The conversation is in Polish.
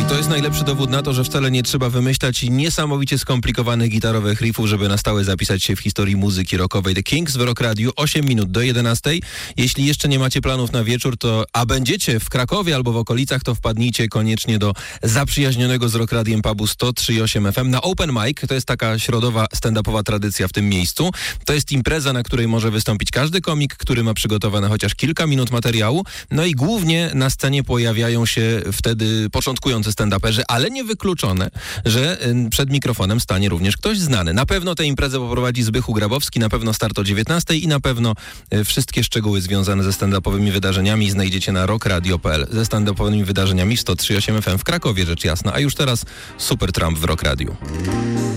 To jest najlepszy dowód na to, że wcale nie trzeba wymyślać niesamowicie skomplikowanych gitarowych riffów, żeby na stałe zapisać się w historii muzyki rockowej. The Kings w Rock Radio, 8 minut do 11. Jeśli jeszcze nie macie planów na wieczór, a będziecie w Krakowie albo w okolicach, to wpadnijcie koniecznie do zaprzyjaźnionego z Rock Radiem pubu 103.8 FM na Open Mic. To jest taka środowa stand-upowa tradycja w tym miejscu. To jest impreza, na której może wystąpić każdy komik, który ma przygotowane chociaż kilka minut materiału. No i głównie na scenie pojawiają się wtedy początkujący stand-uperzy, ale niewykluczone, że przed mikrofonem stanie również ktoś znany. Na pewno tę imprezę poprowadzi Zbychu Grabowski, na pewno start o 19 i na pewno wszystkie szczegóły związane ze stand-upowymi wydarzeniami znajdziecie na rockradio.pl. Ze stand-upowymi wydarzeniami w 103.8 FM w Krakowie, rzecz jasna. A już teraz Super Trump w Rock Radio.